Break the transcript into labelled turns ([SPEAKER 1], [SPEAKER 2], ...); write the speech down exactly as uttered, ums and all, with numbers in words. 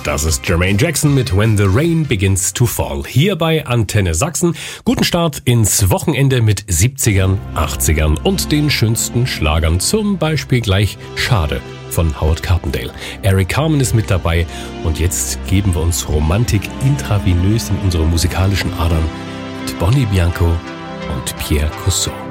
[SPEAKER 1] Das ist Jermaine Jackson mit When the Rain Begins to Fall. Hier bei Antenne Sachsen. Guten Start ins Wochenende mit siebzigern, achtzigern und den schönsten Schlagern. Zum Beispiel gleich Schade von Howard Carpendale. Eric Carmen ist mit dabei und jetzt geben wir uns Romantik intravenös in unsere musikalischen Adern mit Bonnie Bianco und Pierre Cousseau.